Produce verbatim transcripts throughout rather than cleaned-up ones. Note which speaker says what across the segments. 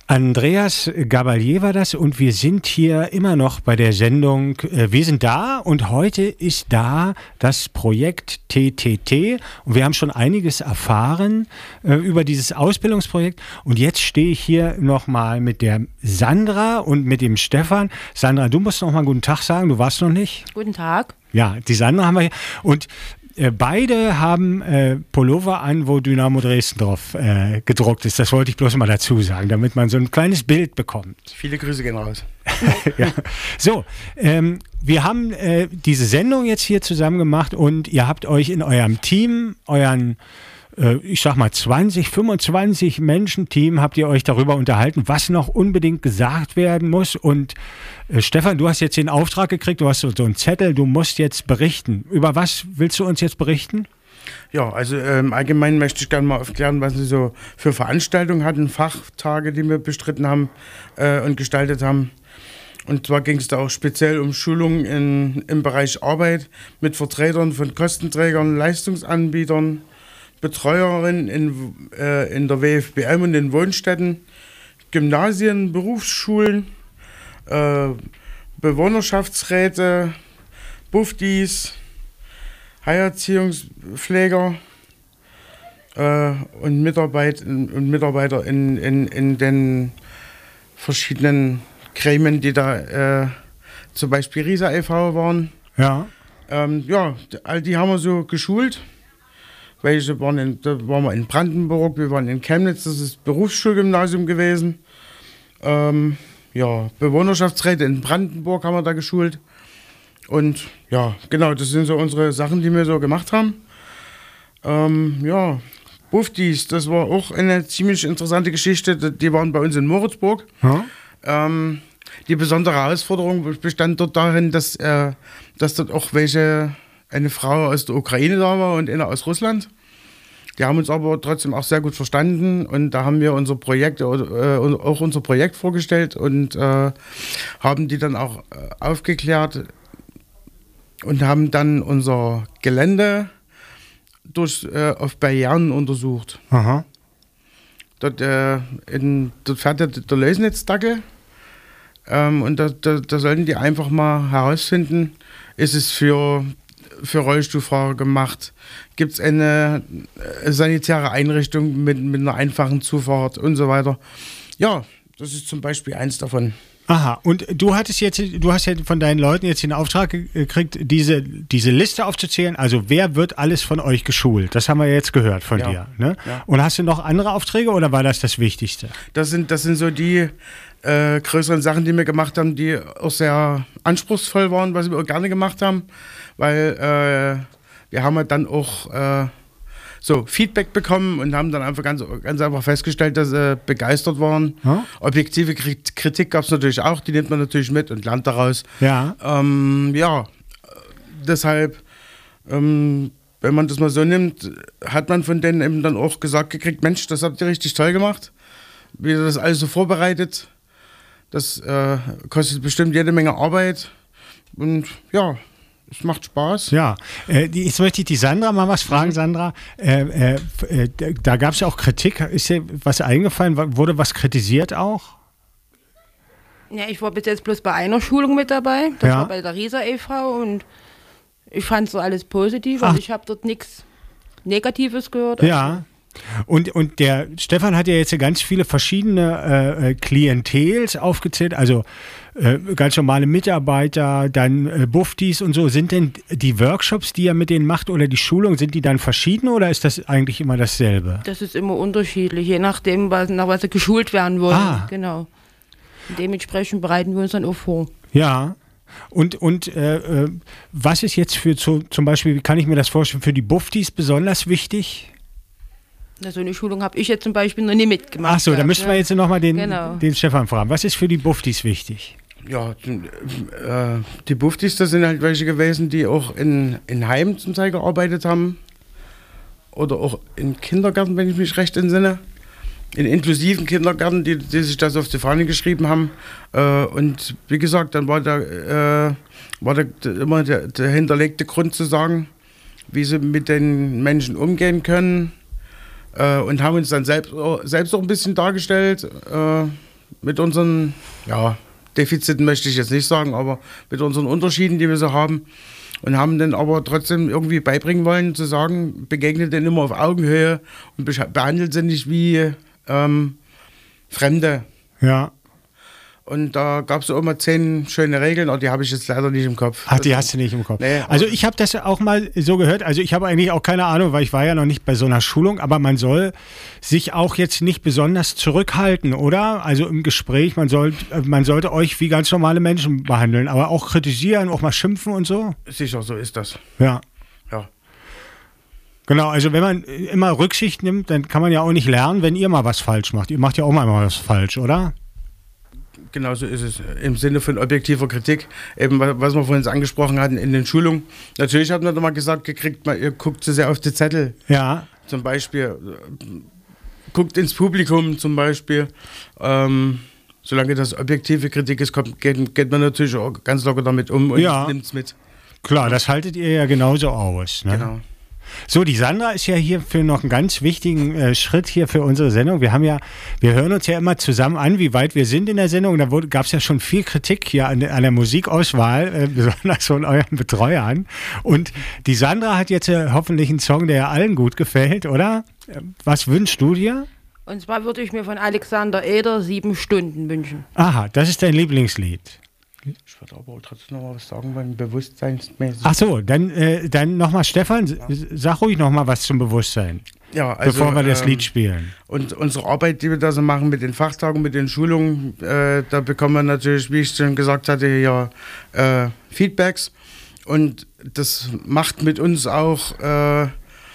Speaker 1: Andreas Gabalier war das und wir sind hier immer noch bei der Sendung äh, Wir sind da und heute ist da das Projekt T T T und wir haben schon einiges erfahren äh, über dieses Ausbildungsprojekt und jetzt stehe ich hier nochmal mit der Sandra und mit dem Stefan. Sandra, du musst noch mal guten Tag sagen, du warst noch nicht.
Speaker 2: Guten Tag.
Speaker 1: Ja, die Sandra haben wir hier und Äh, beide haben äh, Pullover an, wo Dynamo Dresden drauf äh, gedruckt ist. Das wollte ich bloß mal dazu sagen, damit man so ein kleines Bild bekommt.
Speaker 3: Viele Grüße gehen raus.
Speaker 1: Ja. So, ähm, wir haben äh, diese Sendung jetzt hier zusammen gemacht und ihr habt euch in eurem Team, euren, äh, ich sag mal zwanzig, fünfundzwanzig Menschen-Team, habt ihr euch darüber unterhalten, was noch unbedingt gesagt werden muss. Und äh, Stefan, du hast jetzt den Auftrag gekriegt, du hast so, so einen Zettel, du musst jetzt berichten. Über was willst du uns jetzt berichten?
Speaker 3: Ja, also ähm, allgemein möchte ich gerne mal aufklären, was wir so für Veranstaltungen hatten, Fachtage, die wir bestritten haben äh, und gestaltet haben. Und zwar ging es da auch speziell um Schulungen in, im Bereich Arbeit mit Vertretern von Kostenträgern, Leistungsanbietern, Betreuerinnen in, äh, in der W F B M und in Wohnstätten, Gymnasien, Berufsschulen, äh, Bewohnerschaftsräte, Bufdis, Heilerziehungspfleger äh, und, Mitarbeit, und Mitarbeiter in, in, in den verschiedenen Gremien, die da äh, zum Beispiel Riesa e V waren.
Speaker 1: Ja.
Speaker 3: Ähm, ja, all die haben wir so geschult. Welche waren in, da waren wir in Brandenburg, wir waren in Chemnitz, das ist das Berufsschulgymnasium gewesen. Ähm, ja, Bewohnerschaftsräte in Brandenburg haben wir da geschult. Und ja, genau, das sind so unsere Sachen, die wir so gemacht haben. Ähm, ja, Bufdis, das war auch eine ziemlich interessante Geschichte. Die waren bei uns in Moritzburg. Hm? Ähm, die besondere Herausforderung bestand dort darin, dass, äh, dass dort auch welche, eine Frau aus der Ukraine da war und eine aus Russland. Die haben uns aber trotzdem auch sehr gut verstanden und da haben wir unser Projekt, äh, auch unser Projekt vorgestellt und äh, haben die dann auch äh, aufgeklärt und haben dann unser Gelände durch, äh, auf Barrieren untersucht.
Speaker 1: Aha.
Speaker 3: Dort, äh, in, dort fährt der, der Lösnitzdackel ähm, und da, da, da sollten die einfach mal herausfinden, ist es für für Rollstuhlfahrer gemacht? Gibt es eine sanitäre Einrichtung mit, mit einer einfachen Zufahrt und so weiter? Ja, das ist zum Beispiel eins davon.
Speaker 1: Aha, und du hattest jetzt, du hast ja von deinen Leuten jetzt den Auftrag gekriegt, diese, diese Liste aufzuzählen. Also wer wird alles von euch geschult? Das haben wir jetzt gehört von
Speaker 3: ja.
Speaker 1: dir. Ne?
Speaker 3: Ja.
Speaker 1: Und hast du noch andere Aufträge oder war das das Wichtigste?
Speaker 3: Das sind, das sind so die äh, größeren Sachen, die wir gemacht haben, die auch sehr anspruchsvoll waren, was wir auch gerne gemacht haben. Weil äh, wir haben halt dann auch äh, so Feedback bekommen und haben dann einfach ganz, ganz einfach festgestellt, dass sie begeistert waren. Hm? Objektive Kritik gab es natürlich auch, die nimmt man natürlich mit und lernt daraus.
Speaker 1: Ja,
Speaker 3: ähm, ja deshalb, ähm, wenn man das mal so nimmt, hat man von denen eben dann auch gesagt gekriegt, Mensch, das habt ihr richtig toll gemacht, wie ihr das alles so vorbereitet. Das äh, kostet bestimmt jede Menge Arbeit und ja, es macht Spaß.
Speaker 1: Ja, äh, jetzt möchte ich die Sandra mal was fragen, Sandra. Äh, äh, äh, da gab es ja auch Kritik. Ist dir was eingefallen? Wurde was kritisiert auch?
Speaker 2: Ja, ich war bis jetzt bloß bei einer Schulung mit dabei. Das
Speaker 1: ja.
Speaker 2: war bei der Riesa e V und ich fand so alles positiv.
Speaker 1: Ach.
Speaker 2: Also ich habe dort nichts Negatives gehört.
Speaker 1: Ja. Und, und der Stefan hat ja jetzt ganz viele verschiedene äh, Klientels aufgezählt, also äh, ganz normale Mitarbeiter, dann äh, Bufdis und so. Sind denn die Workshops, die er mit denen macht oder die Schulung, sind die dann verschieden oder ist das eigentlich immer dasselbe?
Speaker 2: Das ist immer unterschiedlich, je nachdem, was, nach was sie geschult werden wollen.
Speaker 1: Ah.
Speaker 2: Genau. Und dementsprechend bereiten wir uns dann auch vor.
Speaker 1: Ja. Und, und äh, äh, was ist jetzt für zu, zum Beispiel, wie kann ich mir das vorstellen, für die Bufdis besonders wichtig?
Speaker 2: Na, so eine Schulung habe ich jetzt zum Beispiel noch nie mitgemacht.
Speaker 1: Ach so, da müssen wir jetzt nochmal den,
Speaker 2: genau.
Speaker 1: den Stefan fragen. Was ist für die Bufdis wichtig?
Speaker 3: Ja, äh, die Bufdis, das sind halt welche gewesen, die auch in, in Heimen zum Teil gearbeitet haben. Oder auch in Kindergärten, wenn ich mich recht entsinne. In inklusiven Kindergärten, die, die sich das auf die Fahne geschrieben haben. Äh, und wie gesagt, dann war da äh, war da immer der, der hinterlegte Grund zu sagen, wie sie mit den Menschen umgehen können. Äh, und haben uns dann selbst, selbst auch ein bisschen dargestellt. Äh, mit unseren, ja, Defiziten möchte ich jetzt nicht sagen, aber mit unseren Unterschieden, die wir so haben. Und haben dann aber trotzdem irgendwie beibringen wollen, zu sagen, begegnet denen immer auf Augenhöhe und behandelt sie nicht wie ähm, Fremde.
Speaker 1: Ja.
Speaker 3: Und da gab es auch immer zehn schöne Regeln, aber die habe ich jetzt leider nicht im Kopf.
Speaker 1: Ach, die hast du nicht im Kopf.
Speaker 3: Nee,
Speaker 1: also ich habe das auch mal so gehört, also ich habe eigentlich auch keine Ahnung, weil ich war ja noch nicht bei so einer Schulung, aber man soll sich auch jetzt nicht besonders zurückhalten, oder? Also im Gespräch, man, soll, man sollte euch wie ganz normale Menschen behandeln, aber auch kritisieren, auch mal schimpfen und so.
Speaker 3: Sicher, so ist das.
Speaker 1: Ja.
Speaker 3: Ja.
Speaker 1: Genau, also wenn man immer Rücksicht nimmt, dann kann man ja auch nicht lernen, wenn ihr mal was falsch macht. Ihr macht ja auch mal was falsch, oder?
Speaker 3: Genau so ist es. Im Sinne von objektiver Kritik, eben was wir vorhin angesprochen hatten in den Schulungen. Natürlich hat man da mal gesagt gekriegt, man, ihr guckt zu sehr auf die Zettel.
Speaker 1: Ja.
Speaker 3: Zum Beispiel, guckt ins Publikum zum Beispiel. Ähm, solange das objektive Kritik ist, kommt, geht, geht man natürlich auch ganz locker damit um und
Speaker 1: ja.
Speaker 3: nimmt es mit.
Speaker 1: Klar, das haltet ihr ja genauso aus. Ne?
Speaker 3: Genau.
Speaker 1: So, die Sandra ist ja hier für noch einen ganz wichtigen äh, Schritt hier für unsere Sendung. Wir haben ja, wir hören uns ja immer zusammen an, wie weit wir sind in der Sendung. Da gab es ja schon viel Kritik hier an, an der Musikauswahl, äh, besonders von euren Betreuern. Und die Sandra hat jetzt äh, hoffentlich einen Song, der ja allen gut gefällt, oder? Was wünschst du dir?
Speaker 2: Und zwar würde ich mir von Alexander Eder Sieben Stunden wünschen.
Speaker 1: Aha, das ist dein Lieblingslied.
Speaker 3: Ich würde aber trotzdem noch mal was sagen, weil bewusstseinsmäßig.
Speaker 1: Ach so, dann, äh, dann nochmal, Stefan, sag ruhig nochmal was zum Bewusstsein,
Speaker 3: ja, also,
Speaker 1: bevor wir das
Speaker 3: ähm,
Speaker 1: Lied spielen.
Speaker 3: Und unsere Arbeit, die wir da so machen mit den Fachtagen, mit den Schulungen, äh, da bekommen wir natürlich, wie ich schon gesagt hatte, ja, äh, Feedbacks. Und das macht mit uns auch, äh,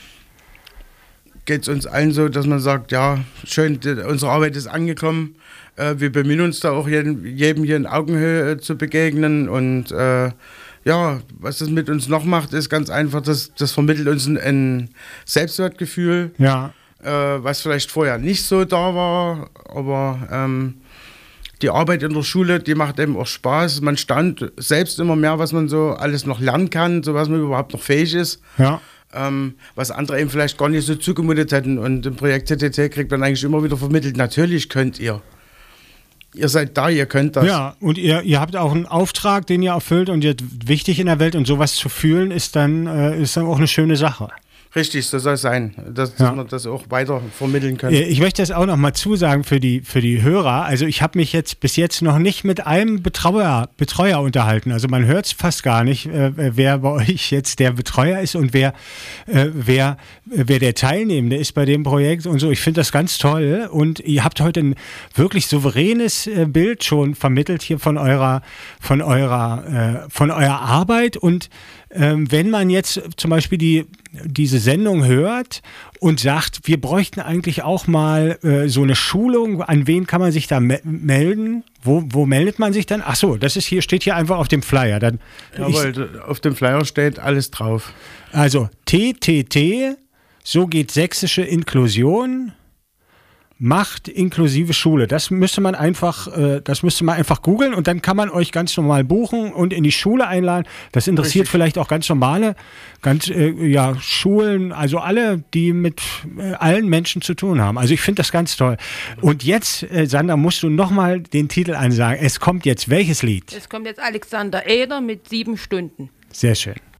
Speaker 3: geht es uns allen so, dass man sagt, ja, schön, die, unsere Arbeit ist angekommen. Wir bemühen uns da auch jedem, jedem hier in Augenhöhe äh, zu begegnen und äh, ja, was das mit uns noch macht, ist ganz einfach, das, das vermittelt uns ein, ein Selbstwertgefühl,
Speaker 1: ja.
Speaker 3: äh, was vielleicht vorher nicht so da war, aber ähm, die Arbeit in der Schule, die macht eben auch Spaß. Man staunt selbst immer mehr, was man so alles noch lernen kann, so was man überhaupt noch fähig ist.
Speaker 1: Ja.
Speaker 3: Ähm, was andere eben vielleicht gar nicht so zugemutet hätten und im Projekt T T T kriegt man eigentlich immer wieder vermittelt, natürlich könnt ihr. Ihr seid da, ihr könnt das.
Speaker 1: Ja, und ihr, ihr habt auch einen Auftrag, den ihr erfüllt und ihr wichtig in der Welt und sowas zu fühlen, ist dann, äh, ist dann auch eine schöne Sache.
Speaker 3: Richtig, so soll es sein, dass, dass
Speaker 1: ja.
Speaker 3: wir das auch weiter vermitteln können.
Speaker 1: Ich möchte das auch noch mal zusagen für die, für die Hörer. Also ich habe mich jetzt bis jetzt noch nicht mit einem Betreuer, Betreuer unterhalten. Also man hört es fast gar nicht, äh, wer bei euch jetzt der Betreuer ist und wer, äh, wer, wer der Teilnehmende ist bei dem Projekt und so. Ich finde das ganz toll und ihr habt heute ein wirklich souveränes äh, Bild schon vermittelt hier von eurer, von eurer, äh, von eurer Arbeit und Ähm, wenn man jetzt zum Beispiel die, diese Sendung hört und sagt, wir bräuchten eigentlich auch mal äh, so eine Schulung, an wen kann man sich da me- melden? Wo, wo meldet man sich dann? Ach so, das ist hier, steht hier einfach auf dem Flyer. Dann,
Speaker 3: Jawohl,
Speaker 1: ich,
Speaker 3: auf dem Flyer steht alles drauf.
Speaker 1: Also T T T, so geht sächsische Inklusion, Macht inklusive Schule. Das müsste man einfach, äh, das müsste man einfach googeln und dann kann man euch ganz normal buchen und in die Schule einladen. Das interessiert Richtig. Vielleicht auch ganz normale, ganz äh, ja Schulen, also alle, die mit äh, allen Menschen zu tun haben. Also ich finde das ganz toll. Und jetzt, äh, Sandra, musst du nochmal den Titel ansagen. Es kommt jetzt welches Lied?
Speaker 2: Es kommt jetzt Alexander Eder mit Sieben Stunden.
Speaker 1: Sehr schön.